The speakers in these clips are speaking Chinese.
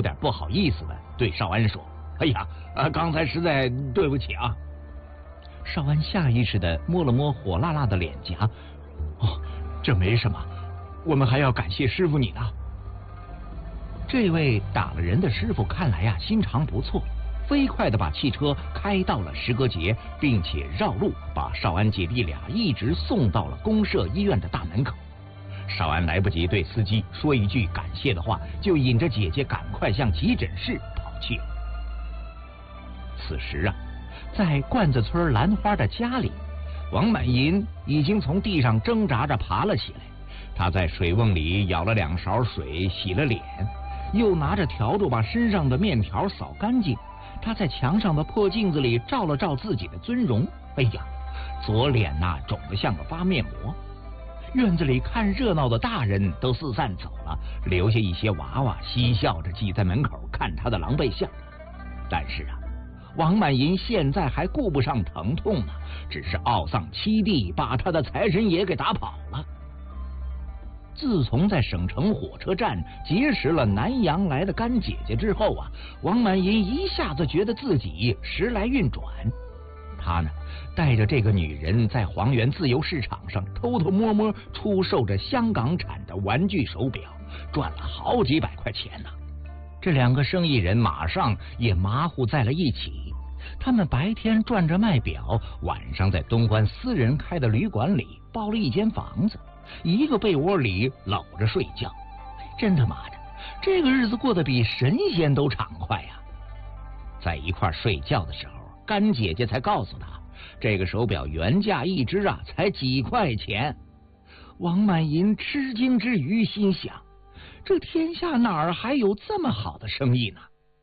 点不好意思的对少安说：“哎呀，刚才实在对不起啊。”少安下意识的摸了摸火辣辣的脸颊：“哦，这没什么，我们还要感谢师傅你呢。”这位打了人的师傅看来呀，心肠不错，飞快的把汽车开到了石阁节，并且绕路把少安姐弟俩一直送到了公社医院的大门口。少安来不及对司机说一句感谢的话，就引着姐姐赶快向急诊室跑去了。此时啊，在罐子村兰花的家里，王满银已经从地上挣扎着爬了起来。他在水瓮里舀了2勺水洗了脸，又拿着笤帚把身上的面条扫干净。他在墙上的破镜子里照了照自己的尊容，哎呀，左脸肿得像个发面膜。院子里看热闹的大人都四散走了，留下一些娃娃嬉笑着挤在门口看他的狼狈相。但是啊，王满银现在还顾不上疼痛呢，只是懊丧七弟把他的财神爷给打跑了。自从在省城火车站结识了南阳来的干姐姐之后啊，王满银一下子觉得自己时来运转。他呢，带着这个女人在黄源自由市场上偷偷摸摸出售着香港产的玩具手表，赚了好几百块钱呢。这2个生意人马上也马虎在了一起。他们白天赚着卖表，晚上在东关私人开的旅馆里包了一间房子，一个被窝里搂着睡觉。真他妈的，这个日子过得比神仙都畅快呀！在一块睡觉的时候，干姐姐才告诉他，这个手表原价一只才几块钱。王满银吃惊之余心想，这天下哪儿还有这么好的生意呢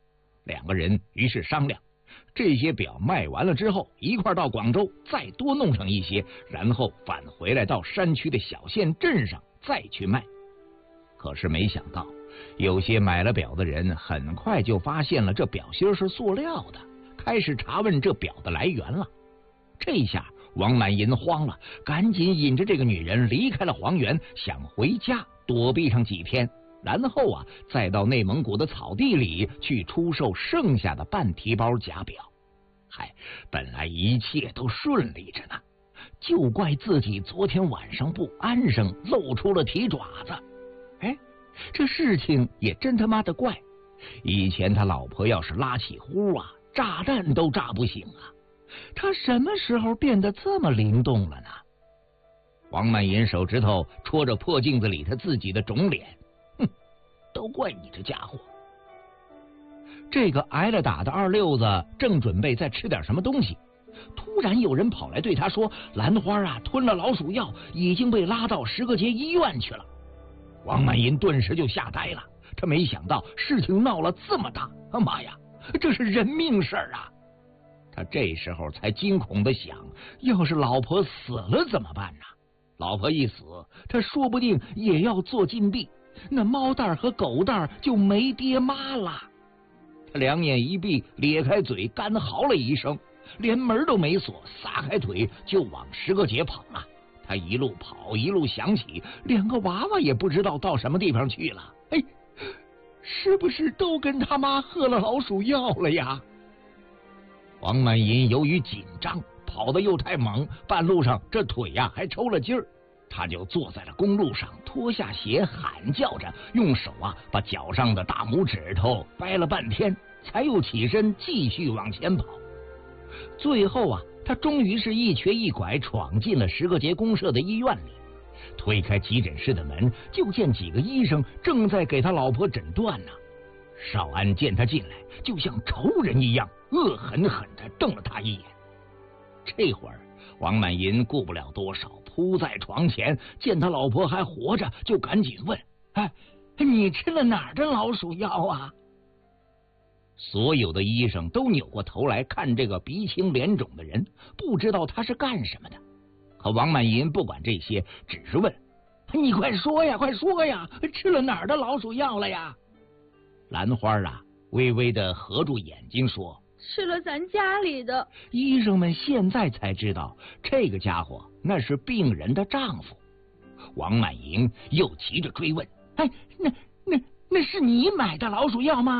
？2个人于是商量，这些表卖完了之后，一块到广州再多弄上一些，然后返回来到山区的小县镇上再去卖。可是没想到，有些买了表的人很快就发现了这表芯是塑料的，开始查问这表的来源了。这下王满银慌了，赶紧引着这个女人离开了黄源，想回家躲避上几天，然后再到内蒙古的草地里去出售剩下的半提包假表。嗨，本来一切都顺利着呢，就怪自己昨天晚上不安生，露出了蹄爪子。哎，这事情也真他妈的怪，以前他老婆要是拉起呼炸弹都炸不醒啊，他什么时候变得这么灵动了呢？王满银手指头戳着破镜子里他自己的肿脸，哼，都怪你这家伙。这个挨了打的二溜子正准备再吃点什么东西，突然有人跑来对他说，兰花吞了老鼠药，已经被拉到石阁节医院去了。王满银顿时就吓呆了，他没想到事情闹了这么大，妈呀，这是人命事儿啊！他这时候才惊恐的想，要是老婆死了怎么办呢？老婆一死，他说不定也要做禁闭，那猫蛋和狗蛋就没爹妈了。他两眼一闭，咧开嘴干嚎了一声，连门都没锁，撒开腿就往石阁节跑了。他一路跑一路想起2个娃娃也不知道到什么地方去了，哎，是不是都跟他妈喝了老鼠药了呀？王满银由于紧张，跑得又太猛，半路上这腿还抽了筋儿，他就坐在了公路上，脱下鞋喊叫着，用手把脚上的大拇指头掰了半天，才又起身继续往前跑。最后他终于是一瘸一拐闯进了石阁节公社的医院里，推开急诊室的门，就见几个医生正在给他老婆诊断呢。少安见他进来，就像仇人一样恶狠狠地瞪了他一眼。这会儿王满银顾不了多少，扑在床前，见他老婆还活着，就赶紧问：哎，你吃了哪儿的老鼠药啊？所有的医生都扭过头来看这个鼻青脸肿的人，不知道他是干什么的。可王满银不管这些，只是问：你快说呀，快说呀，吃了哪儿的老鼠药了呀？兰花微微的合住眼睛说： 吃了咱家里的。 医生们现在才知道，这个家伙那是病人的丈夫。王满银又急着追问：哎，那是你买的老鼠药吗？